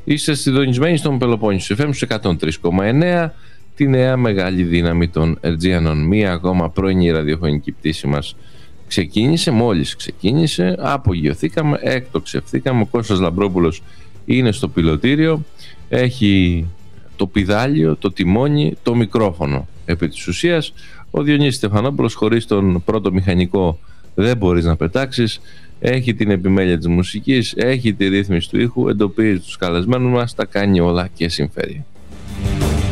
Είστε συντονισμένοι στον Πελοπόννησο FM 103,9, τη νέα μεγάλη δύναμη των Ερτζίανων. Μία ακόμα πρώην ραδιοφωνική πτήση μας ξεκίνησε, μόλις ξεκίνησε, απογειωθήκαμε, εκτοξευθήκαμε. Ο Κώστας Λαμπρόπουλος είναι στο πιλωτήριο, έχει το πηδάλιο, το τιμόνι, το μικρόφωνο επί της ουσίας. Ο Διονύσης Στεφανόπουλος, χωρίς τον πρώτο μηχανικό δεν μπορείς να πετάξεις. Έχει την επιμέλεια της μουσικής, έχει τη ρύθμιση του ήχου, εντοπίζει τους καλεσμένους μας, τα κάνει όλα και συμφέρει.